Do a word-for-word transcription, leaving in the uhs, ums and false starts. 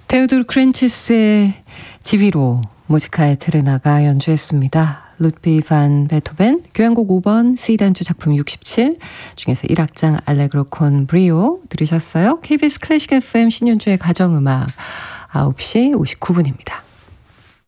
테오도르 크렌치스의 지휘로 모지카의 트르나가 연주했습니다. 루드비 반 베토벤 교향곡 오 번 C단주 작품 육십칠 중에서 일 악장 알레그로 콘 브리오 들으셨어요. 케이비에스 클래식 에프엠 신윤주의 가정음악 아홉 시 오십구 분입니다.